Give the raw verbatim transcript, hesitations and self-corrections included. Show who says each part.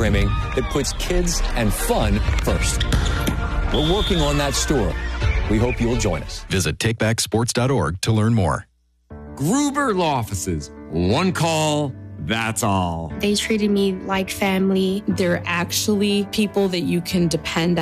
Speaker 1: programming that puts kids and fun first. We're working on that store. We hope you'll join us.
Speaker 2: Visit take back sports dot org to learn more.
Speaker 3: Gruber Law Offices. One call, that's all.
Speaker 4: They treated me like family. They're actually people that you can depend